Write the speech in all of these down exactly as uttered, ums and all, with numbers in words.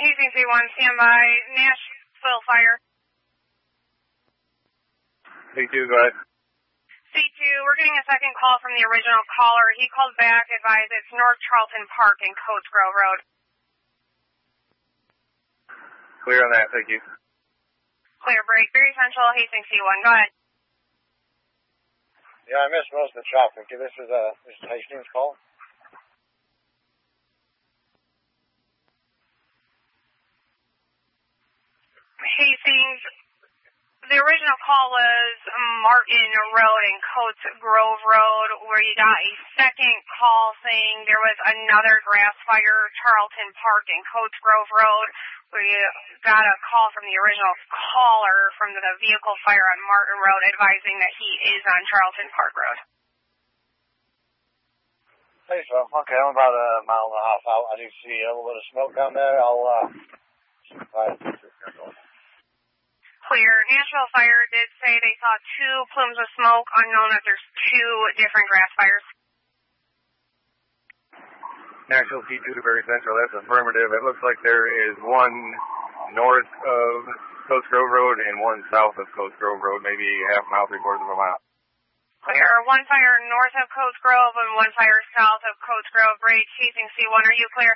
Hastings C one, stand by. Nashville fire. C two, go ahead. C two, we're getting a second call from the original caller. He called back, advised it's North Charlton Park in Coates Grove Road. Clear on that, thank you. Clear break. Very Central, Hastings C one, go ahead. Yeah, I missed most of the traffic. This is a this is Hastings call. Hastings, the original call was Martin Road and Coates Grove Road, where you got a second call saying there was another grass fire, Charlton Park and Coates Grove Road, where you got a call from the original caller from the vehicle fire on Martin Road advising that he is on Charlton Park Road. Hey, so, okay, I'm about a mile and a half out. I do see a little bit of smoke down there. I'll, uh, right. Clear. Nashville Fire did say they saw two plumes of smoke, unknown that there's two different grass fires. Nashville C two to Very Central, that's affirmative. It looks like there is one north of Coates Grove Road and one south of Coates Grove Road, maybe half a mile, three quarters of a mile. Clear. One fire north of Coates Grove and one fire south of Coates Grove. Break. Hastings C one, are you clear?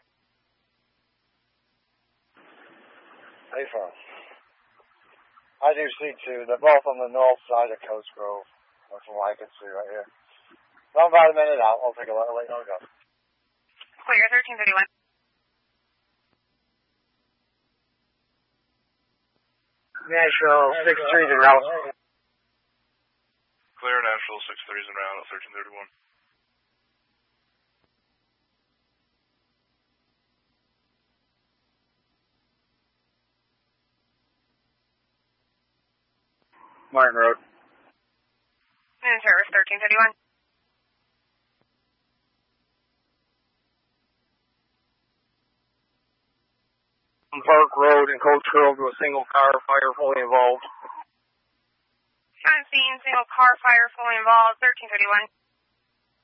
Hey, from. I do see two. They're both on the north side of Coates Grove. That's what I can see right here. I'm about a minute out. I'll take a look. Wait, no, go. Clear, thirteen thirty-one. Nashville, six threes and route. Clear, Nashville, six threes and route at thirteen thirty-one. Martin Road. And service thirteen thirty-one. Park Road and Coates Grove to a single car fire fully involved. On scene, single car fire fully involved, thirteen thirty-one.